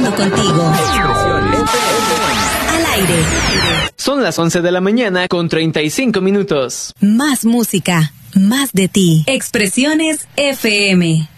Conectando contigo. Al aire. Son las 11 de la mañana con 35 minutos. Más música, más de ti. Expresiones FM.